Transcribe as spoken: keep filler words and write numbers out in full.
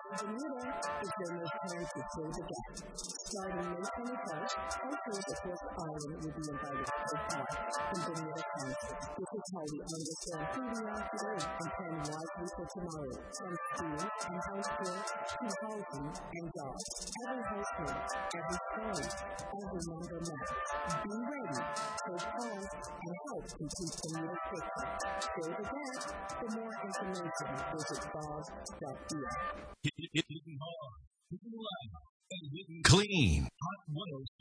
Bermuda is their most time to fill the gap. Starting May twenty-first, households across the island will be invited to take part in Bermuda Council. This is how we understand who we are today and plan wisely for tomorrow. From school and healthcare to housing and jobs. Every household, every story, every number matters. Be ready, take pause, and help complete Bermuda picture. Fill the gap. For more information, visit bob dot b s. Hitting hard, hitting loud, and hitting clean. Hot one oh